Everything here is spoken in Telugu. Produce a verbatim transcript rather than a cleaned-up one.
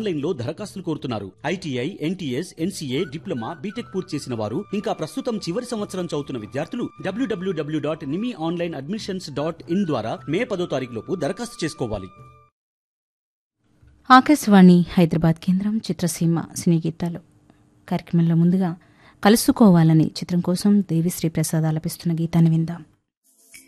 ఆన్లైన్ లో దరఖాస్తులు కోరుతున్నారు. ITI, NTS, NCA, diploma, BTech పూర్తి చేసిన వారు, ఇంకా ప్రస్తుతం చివరి సంవత్సరం చదువుతున్న విద్యార్థులు డబ్ల్యూడబ్ల్యూడబ్ల్యూ dot Nimi online admissions dot in ద్వారా మే పదో తారీఖు లోపు దరఖాస్తు చేసుకోవాలి. ఆకాశవాణి హైదరాబాద్ కేంద్రం చిత్రసీమ సినీ గీతాలు కార్యక్రమంలో ముందుగా కలుసుకోవాలని చిత్రం కోసం దేవిశ్రీ ప్రసాద్ ఆలపిస్తున్న గీతాన్ని విందాం.